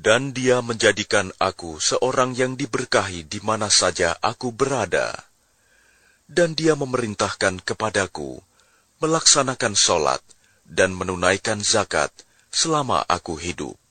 Dan Dia menjadikan aku seorang yang diberkahi di mana saja aku berada. Dan Dia memerintahkan kepadaku melaksanakan sholat dan menunaikan zakat selama aku hidup.